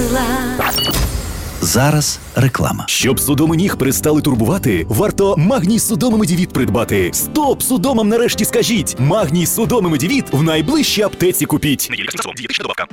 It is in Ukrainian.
сила. Зараз реклама. Щоб судоми ніг перестали турбувати, варто Магній Судоми Медівіт придбати. Стоп судомам нарешті скажіть! Магній Судоми Медівіт в найближчій аптеці купіть.